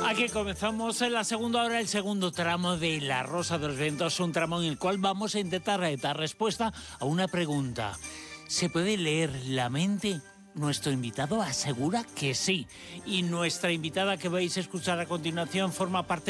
Aquí comenzamos en la segunda hora, el segundo tramo de La Rosa de los Vientos, un tramo en el cual vamos a intentar dar respuesta a una pregunta. ¿Se puede leer la mente? Nuestro invitado asegura que sí. Y nuestra invitada que vais a escuchar a continuación forma parte